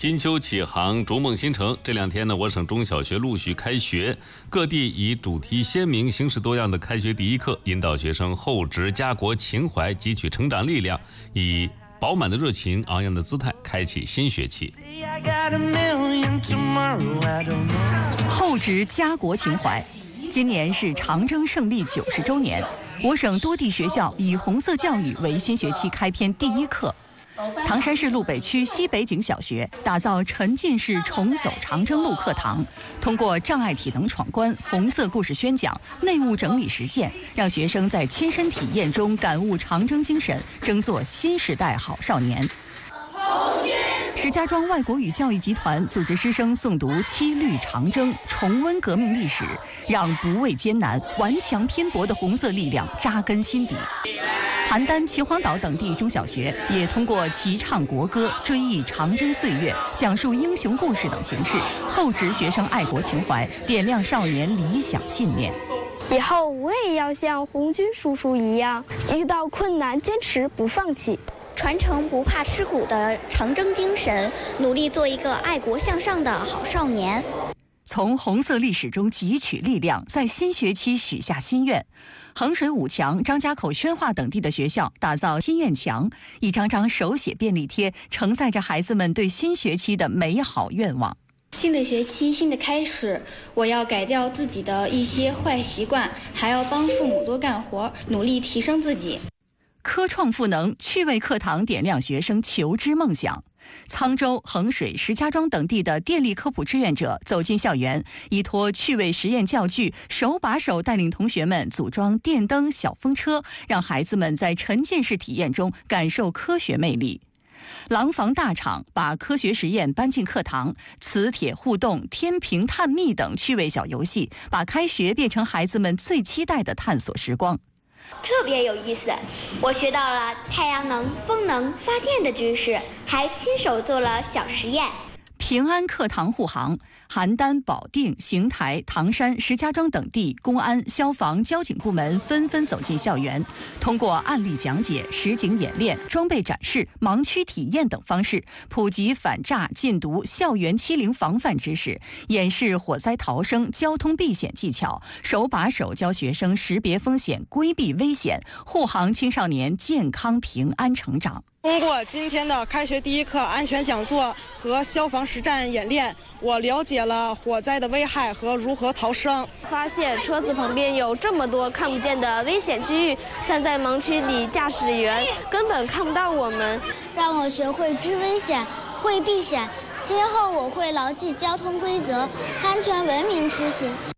金秋启航，逐梦新城。这2天呢，我省中小学陆续开学，各地以主题鲜明、形式多样的开学第一课，引导学生厚植家国情怀，汲取成长力量，以饱满的热情、昂扬的姿态，开启新学期。 厚植家国情怀。今年是长征胜利90周年，我省多地学校以红色教育为新学期开篇第一课。唐山市路北区西北井小学打造沉浸式重走长征路课堂，通过障碍体能闯关、红色故事宣讲、内务整理实践，让学生在亲身体验中感悟长征精神，争做新时代好少年。石家庄外国语教育集团组织师生诵读《七律长征》，重温革命历史，让不畏艰难、顽强拼搏的红色力量扎根心底。邯郸、秦皇岛等地中小学也通过齐唱国歌、追忆长征岁月、讲述英雄故事等形式，厚植学生爱国情怀，点亮少年理想信念。 以后我也要像红军叔叔一样，遇到困难坚持不放弃， 传承不怕吃苦的长征精神，努力做一个爱国向上的好少年。 从红色历史中汲取力量，在新学期许下心愿。衡水五强、张家口宣化等地的学校打造心愿墙，一张张手写便利贴承载着孩子们对新学期的美好愿望。 新的学期，新的开始，我要改掉自己的一些坏习惯，还要帮父母多干活，努力提升自己。 科创赋能趣味课堂点亮学生求知梦想。沧州、衡水、石家庄等地的电力科普志愿者走进校园，依托趣味实验教具，手把手带领同学们组装电灯、小风车，让孩子们在沉浸式体验中感受科学魅力。廊坊大厂把科学实验搬进课堂，磁铁互动、天平探秘等趣味小游戏，把开学变成孩子们最期待的探索时光。 特别有意思，我学到了太阳能、风能发电的知识，还亲手做了小实验。 平安课堂护航，邯郸、保定、邢台、唐山、石家庄等地公安、消防、交警部门纷纷走进校园，通过案例讲解、实景演练、装备展示、盲区体验等方式，普及反诈、禁毒、校园欺凌防范知识，演示火灾逃生、交通避险技巧，手把手教学生识别风险、规避危险，护航青少年健康平安成长。 通过今天的开学第一课安全讲座和消防实战演练，我了解了火灾的危害和如何逃生。 发现车子旁边有这么多看不见的危险区域，站在盲区里，驾驶员根本看不到我们。 让我学会知危险、会避险，今后我会牢记交通规则，安全文明出行，